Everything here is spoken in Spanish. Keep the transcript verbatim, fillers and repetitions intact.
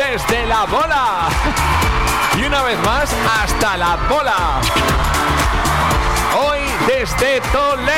desde la bola. Y una vez más, hasta la bola. Hoy desde Toledo.